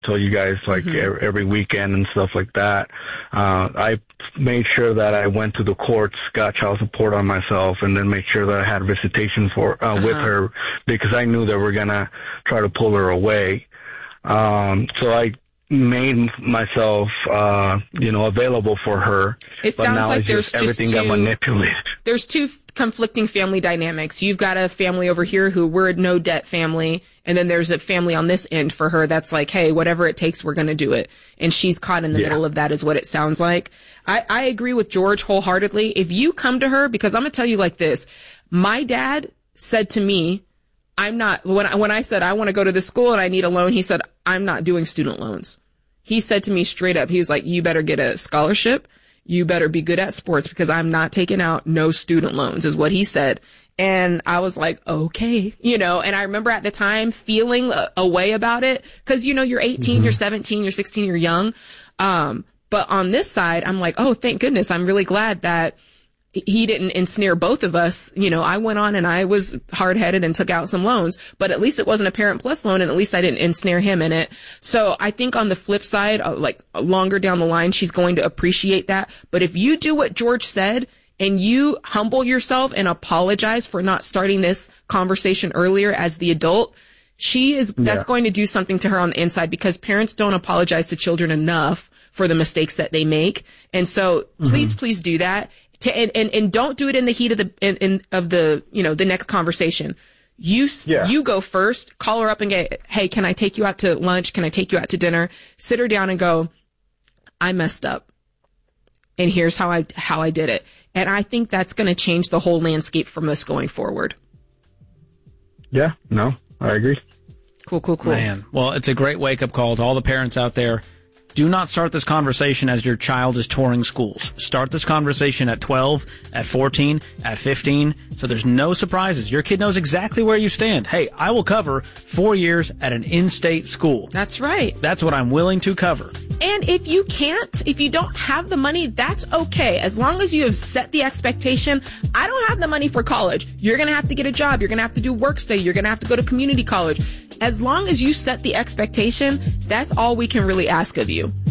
tell you guys, like every weekend and stuff like that. I made sure that I went to the courts, got child support on myself, and then made sure that I had visitation for with her, because I knew they were gonna try to pull her away. So I made myself, available for her. It sounds now like there's everything got manipulated. There's two conflicting family dynamics. You've got a family over here who we're a no debt family, and then there's a family on this end for her that's like, hey, whatever it takes, we're going to do it. And she's caught in the middle of that, is what it sounds like. I agree with George wholeheartedly. If you come to her, because I'm going to tell you like this, my dad said to me, when I said I want to go to this school and I need a loan, he said, I'm not doing student loans. He said to me straight up, he was like, you better get a scholarship. You better be good at sports, because I'm not taking out no student loans, is what he said. And I was like, okay, and I remember at the time feeling a way about it, because, you're 18, you're 17, you're 16, you're young. But on this side, I'm like, oh, thank goodness. I'm really glad that he didn't ensnare both of us. I went on and I was hard-headed and took out some loans, but at least it wasn't a Parent Plus loan, and at least I didn't ensnare him in it. So I think on the flip side, like longer down the line, she's going to appreciate that. But if you do what George said and you humble yourself and apologize for not starting this conversation earlier as the adult, that's going to do something to her on the inside, because parents don't apologize to children enough for the mistakes that they make. And so please do that. And don't do it in the heat of the next conversation. You go first, call her up and get, hey, can I take you out to lunch? Can I take you out to dinner? Sit her down and go, I messed up, and here's how I did it. And I think that's going to change the whole landscape from us going forward. Yeah, no, I agree. Cool. Man, well, it's a great wake-up call to all the parents out there. Do not start this conversation as your child is touring schools. Start this conversation at 12, at 14, at 15, so there's no surprises. Your kid knows exactly where you stand. Hey, I will cover 4 years at an in-state school. That's right. That's what I'm willing to cover. And if you don't have the money, that's okay. As long as you have set the expectation, I don't have the money for college. You're going to have to get a job. You're going to have to do work study. You're going to have to go to community college. As long as you set the expectation, that's all we can really ask of you.